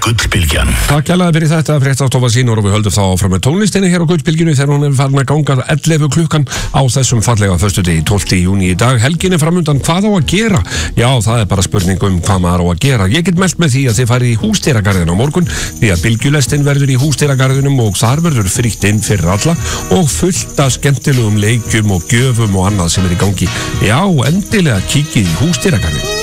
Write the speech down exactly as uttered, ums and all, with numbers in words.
Gullbylgjan. Takk hérlega fyrir þetta fréttastofa sýnur og við höldum þá áfram með tónlistinni hér á Gullbylgjunni þegar hún er farin að ganga ellefu klukkan á þessum fallega föstudegi tólfta júní í dag. Helgin er framundan, hvað á að gera? Já, það er bara spurning um hvað maður á að gera. Ég get meldt með því að þið farið í Húsdýragarðinn á morgun því að bylgjulestin verður í Húsdýragarðinum og þar verður frítt inn fyrir alla og fullt af skemmtilegum leikjum og gjöfum og annað sem er í gangi. Já, endilega kíkið í Húsdýragarðinn.